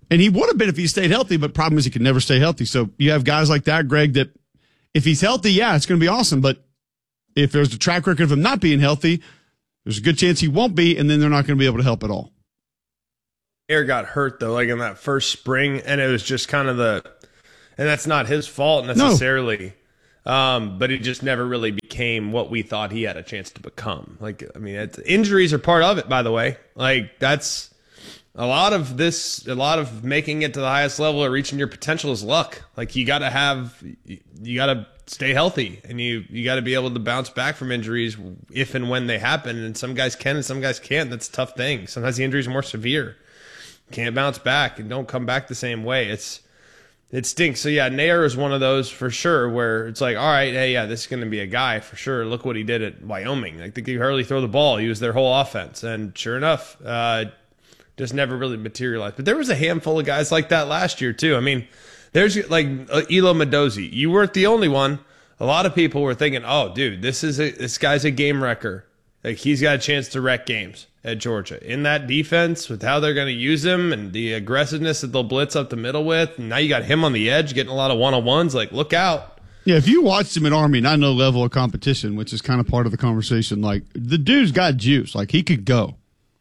And he would have been if he stayed healthy, but problem is he could never stay healthy. So you have guys like that, Greg, that if he's healthy, yeah, it's going to be awesome. But if there's a track record of him not being healthy, there's a good chance he won't be, and then they're not going to be able to help at all. Air got hurt, though, like in that first spring, and it was just kind of and that's not his fault necessarily. No. But it just never really became what we thought he had a chance to become. Like, I mean, injuries are part of it, by the way. Like, that's a lot of making it to the highest level or reaching your potential is luck. Like, you got to stay healthy, and you got to be able to bounce back from injuries if and when they happen. And some guys can and some guys can't. That's a tough thing. Sometimes the injuries are more severe. Can't bounce back and don't come back the same way. It stinks. So yeah, Nair is one of those for sure where it's like, all right, hey, yeah, this is going to be a guy for sure. Look what he did at Wyoming. Like, they could hardly throw the ball. He was their whole offense. And sure enough, just never really materialized. But there was a handful of guys like that last year too. I mean, there's like Elo Mendoza. You weren't the only one. A lot of people were thinking, oh, dude, this guy's a game wrecker. Like, he's got a chance to wreck games at Georgia. In that defense, with how they're going to use him and the aggressiveness that they'll blitz up the middle with, and now you got him on the edge getting a lot of one-on-ones. Like, look out. Yeah, if you watched him at Army, not no level of competition, which is kind of part of the conversation, like, the dude's got juice. Like, he could go.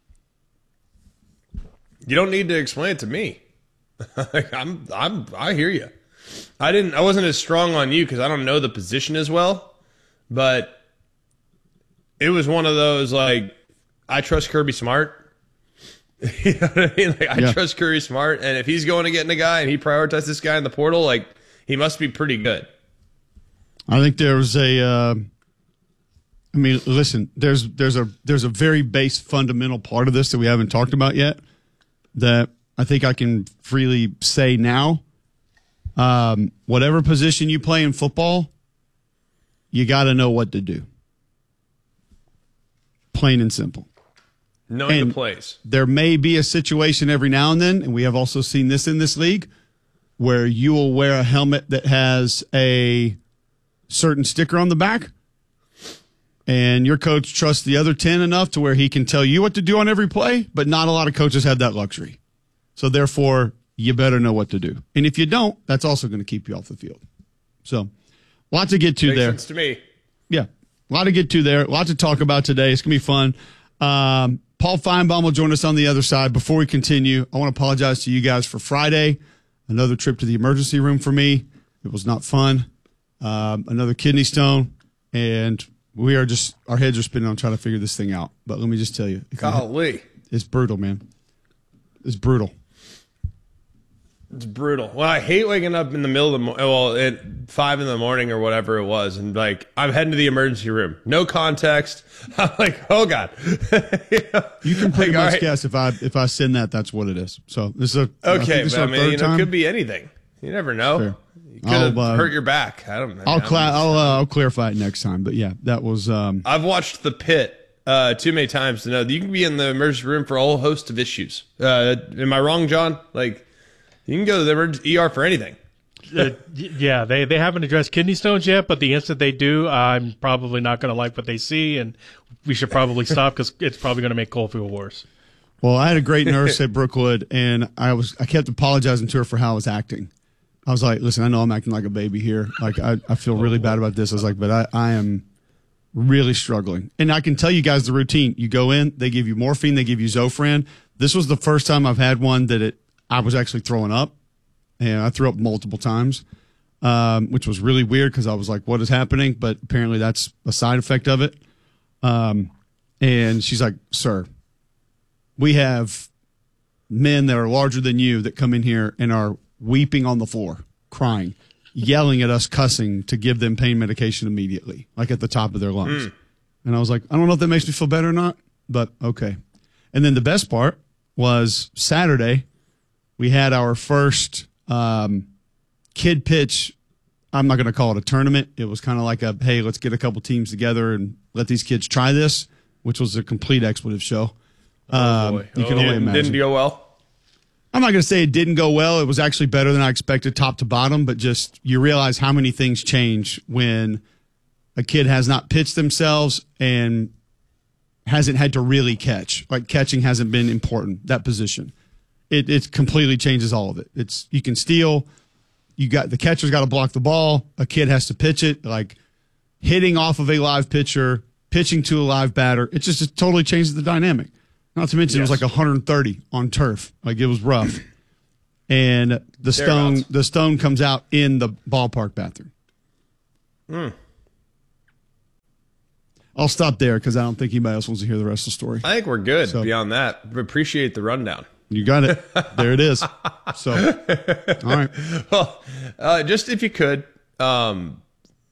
You don't need to explain it to me. I hear you. I wasn't as strong on you because I don't know the position as well, but it was one of those, like, I trust Kirby Smart. You know what I mean? Like, I trust Kirby Smart, and if he's going to get in a guy and he prioritizes this guy in the portal, like, he must be pretty good. I think there's listen, there's a very base fundamental part of this that we haven't talked about yet that I think I can freely say now. Whatever position you play in football, you got to know what to do. Plain and simple. Knowing the plays. There may be a situation every now and then, and we have also seen this in this league, where you will wear a helmet that has a certain sticker on the back, and your coach trusts the other 10 enough to where he can tell you what to do on every play, but not a lot of coaches have that luxury. So therefore, you better know what to do. And if you don't, that's also going to keep you off the field. So, lots to get to there. Makes sense to me. Yeah. A lot to get to there. A lot to talk about today. It's going to be fun. Paul Feinbaum will join us on the other side. Before we continue, I want to apologize to you guys for Friday. Another trip to the emergency room for me. It was not fun. Another kidney stone. And we are just, our heads are spinning on trying to figure this thing out. But let me just tell you. Golly. It's brutal, man. It's brutal. It's brutal. Well, I hate waking up in the middle of the at 5 in the morning or whatever it was, and like I'm heading to the emergency room. No context. I'm like, oh god. You can pretty much guess if I send that, that's what it is. So this is okay. But I mean, it could be anything. You never know. Fair. You could have hurt your back. I don't know. I'll clarify it next time. But yeah, that was. I've watched The Pit too many times to know that you can be in the emergency room for a whole host of issues. Am I wrong, John? Like. You can go to the ER for anything. Yeah, they haven't addressed kidney stones yet, but the instant they do, I'm probably not going to like what they see, and we should probably stop because it's probably going to make Cole feel worse. Well, I had a great nurse at Brookwood, and I kept apologizing to her for how I was acting. I was like, listen, I know I'm acting like a baby here. Like, I feel really bad about this. I was like, but I am really struggling. And I can tell you guys the routine. You go in, they give you morphine, they give you Zofran. This was the first time I've had one that I was actually throwing up, and I threw up multiple times, which was really weird because I was like, what is happening? But apparently that's a side effect of it. And she's like, sir, we have men that are larger than you that come in here and are weeping on the floor, crying, yelling at us, cussing to give them pain medication immediately, like at the top of their lungs. And I was like, I don't know if that makes me feel better or not, but okay. And then the best part was Saturday, we had our first kid pitch. I'm not going to call it a tournament. It was kind of like a, hey, let's get a couple teams together and let these kids try this, which was a complete expletive show. You can only imagine. Didn't go well? I'm not going to say it didn't go well. It was actually better than I expected top to bottom, but just you realize how many things change when a kid has not pitched themselves and hasn't had to really catch. Like catching hasn't been important, that position. it completely changes all of it. You can steal. The catcher's got to block the ball. A kid has to pitch it. Like hitting off of a live pitcher, pitching to a live batter. It totally changes the dynamic. Not to mention it was like 130 on turf. Like it was rough. And the stone comes out in the ballpark bathroom. I'll stop there because I don't think anybody else wants to hear the rest of the story. I think we're good beyond that. Appreciate the rundown. You got it. There it is. So, all right. Well, just if you could, I'm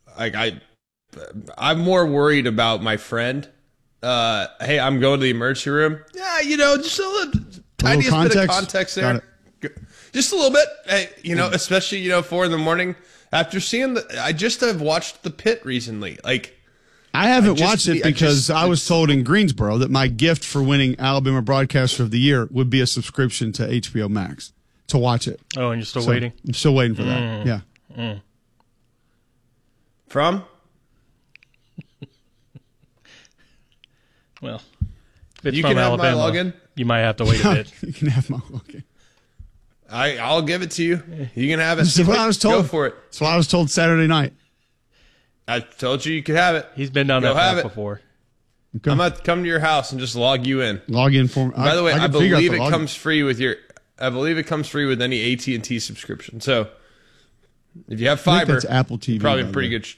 more worried about my friend. Hey, I'm going to the emergency room. Yeah, just a tiniest bit of context there. Just a little bit. Hey, especially 4 a.m. after seeing I just have watched The Pit recently. Like, I haven't watched it because I was told in Greensboro that my gift for winning Alabama Broadcaster of the Year would be a subscription to HBO Max to watch it. Oh, and you're still waiting? I'm still waiting for that. Yeah. From? Well, if it's you from can have Alabama, my login. You might have to wait a bit. You can have my login. I'll give it to you. You can have it. That's what I was told. Go for it. That's what I was told Saturday night. I told you could have it. He's been down that path before. Okay. I'm going to come to your house and just log you in. Log in for me. By the way, I believe it comes free with any AT&T subscription. So if you have fiber, that's Apple TV. Probably pretty good.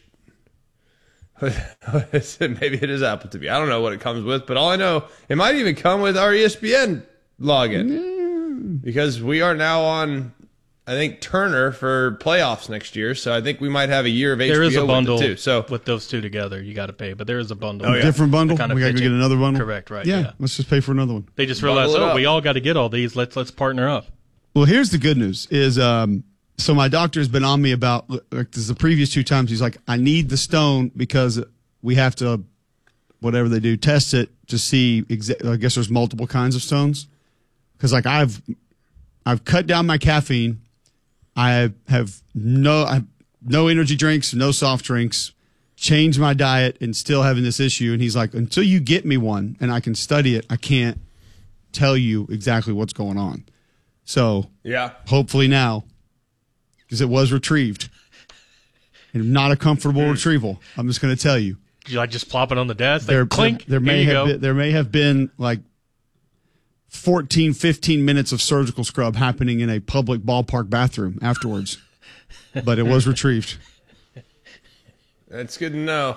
Maybe it is Apple TV. I don't know what it comes with, but all I know, it might even come with our ESPN login because we are now on, I think, Turner for playoffs next year. So I think we might have a year of HBO. There is a bundle with it too. So with those two together, you got to pay. But there is a bundle. Oh, yeah. Different bundle. We got to get another bundle. Correct. Right. Yeah. Let's just pay for another one. They just realized, we all got to get all these. Let's partner up. Well, here's the good news: is so my doctor has been on me about like the previous 2 times. He's like, I need the stone because we have to, whatever they do, test it to see. I guess there's multiple kinds of stones because like I've cut down my caffeine. I have no energy drinks, no soft drinks, changed my diet and still having this issue. And he's like, until you get me one and I can study it, I can't tell you exactly what's going on. So yeah, hopefully now, because it was retrieved and not a comfortable retrieval. I'm just going to tell you. Did you like just plop it on the desk? Clink. There may have been like 14, 15 minutes of surgical scrub happening in a public ballpark bathroom afterwards, but it was retrieved. That's good to know.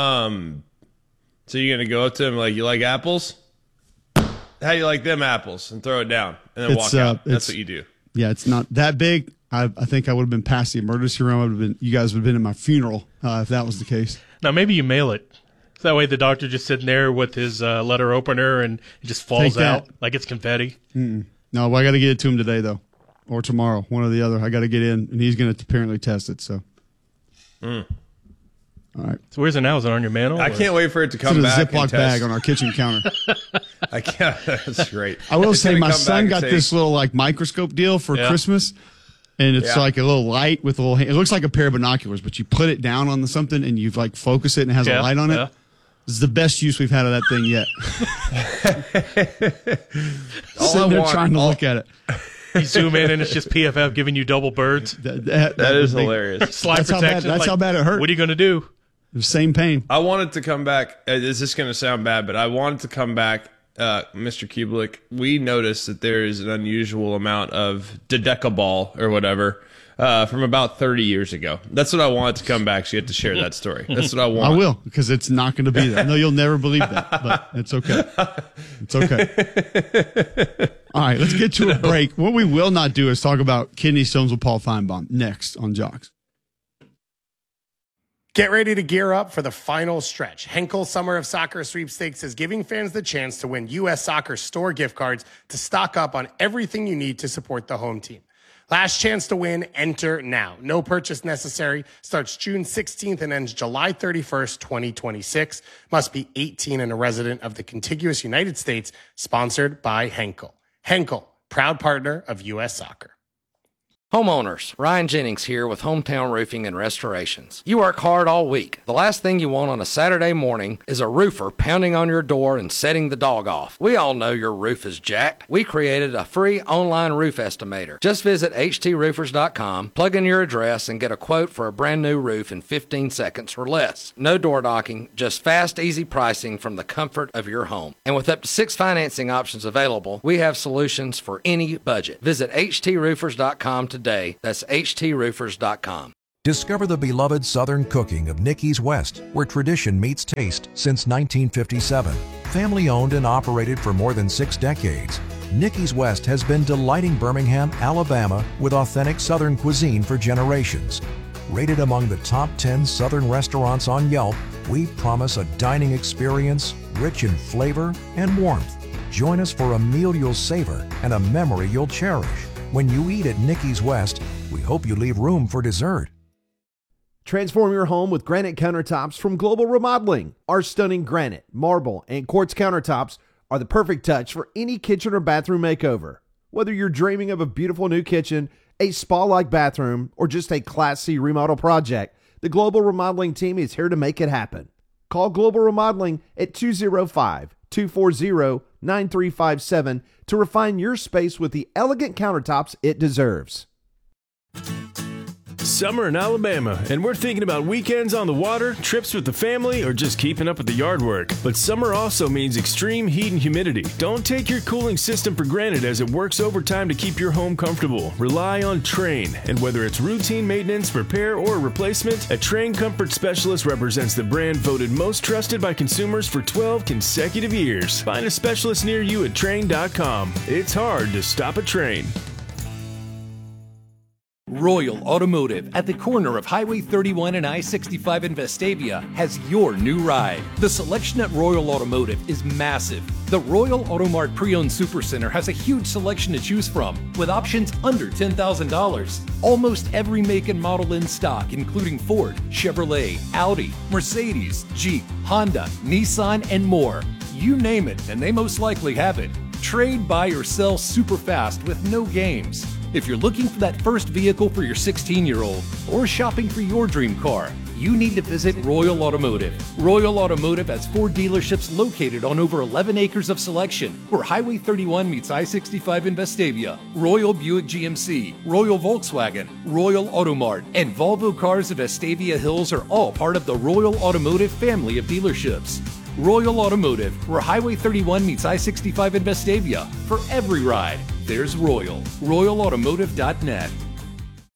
So you're going to go up to him like, you like apples? How you like them apples? And throw it down and then walk out. That's what you do. Yeah, it's not that big. I think I would have been past the emergency room. You guys would have been in my funeral if that was the case. Now, maybe you mail it. So that way the doctor just sitting there with his letter opener and it just falls out like it's confetti. No, well, I got to get it to him today, though, or tomorrow, one or the other. I got to get in, and he's going to apparently test it. So, all right. So where's it now? Is it on your mantle? I can't wait for it to come back. It's in a Ziploc bag on our kitchen counter. I can't. That's great. I will say my son got this little like microscope deal for Christmas. And it's like a little light with a little. It looks like a pair of binoculars, but you put it down on something and you like focus it and it has a light on it. This is the best use we've had of that thing yet. Sitting there trying to look at it. You zoom in and it's just PFF giving you double birds. That is hilarious. Slide protection. That's how bad it hurt. What are you going to do? The same pain. I wanted to come back. This is going to sound bad, but I wanted to come back. Mr. Kublik, we noticed that there is an unusual amount of dodecaball or whatever from about 30 years ago. That's what I wanted to come back so you have to share that story. That's what I want. I will, because it's not going to be there. I know you'll never believe that, but it's okay. It's okay. All right, let's get to a break. What we will not do is talk about kidney stones with Paul Feinbaum next on Jocks. Get ready to gear up for the final stretch. Henkel Summer of Soccer Sweepstakes is giving fans the chance to win U.S. Soccer store gift cards to stock up on everything you need to support the home team. Last chance to win, enter now. No purchase necessary. Starts June 16th and ends July 31st, 2026. Must be 18 and a resident of the contiguous United States. Sponsored by Henkel. Henkel, proud partner of U.S. Soccer. Homeowners, Ryan Jennings here with Hometown Roofing and Restorations. You work hard all week. The last thing you want on a Saturday morning is a roofer pounding on your door and setting the dog off. We all know your roof is jacked. We created a free online roof estimator. Just visit htsroofers.com, plug in your address, and get a quote for a brand new roof in 15 seconds or less. No door knocking, just fast, easy pricing from the comfort of your home. And with up to 6 financing options available, we have solutions for any budget. Visit htsroofers.com today. That's htsroofers.com. Discover the beloved Southern cooking of Nicky's West, where tradition meets taste since 1957. Family owned and operated for more than 6 decades, Nicky's West has been delighting Birmingham, Alabama with authentic Southern cuisine for generations. Rated among the top 10 Southern restaurants on Yelp, we promise a dining experience rich in flavor and warmth. Join us for a meal you'll savor and a memory you'll cherish. When you eat at Nicky's West, we hope you leave room for dessert. Transform your home with granite countertops from Global Remodeling. Our stunning granite, marble, and quartz countertops are the perfect touch for any kitchen or bathroom makeover. Whether you're dreaming of a beautiful new kitchen, a spa-like bathroom, or just a Class C remodel project, the Global Remodeling team is here to make it happen. Call Global Remodeling at 205-240-9357 to refine your space with the elegant countertops it deserves. Summer in Alabama, and we're thinking about weekends on the water, trips with the family, or just keeping up with the yard work. But summer also means extreme heat and humidity. Don't take your cooling system for granted as it works overtime to keep your home comfortable. Rely on Trane, and whether it's routine maintenance, repair, or replacement, a Trane Comfort Specialist represents the brand voted most trusted by consumers for 12 consecutive years. Find a specialist near you at Trane.com. It's hard to stop a Trane. Royal Automotive at the corner of Highway 31 and I-65 in Vestavia has your new ride. The selection at Royal Automotive is massive. The Royal Automart Pre-Owned Supercenter has a huge selection to choose from, with options under $10,000. Almost every make and model in stock, including Ford, Chevrolet, Audi, Mercedes, Jeep, Honda, Nissan, and more. You name it, and they most likely have it. Trade, buy, or sell super fast with no games. If you're looking for that first vehicle for your 16-year-old or shopping for your dream car, you need to visit Royal Automotive. Royal Automotive has 4 dealerships located on over 11 acres of selection, where Highway 31 meets I-65 in Vestavia. Royal Buick GMC, Royal Volkswagen, Royal Automart, and Volvo Cars of Vestavia Hills are all part of the Royal Automotive family of dealerships. Royal Automotive, where Highway 31 meets I-65 in Vestavia. For every ride, there's Royal. RoyalAutomotive.net.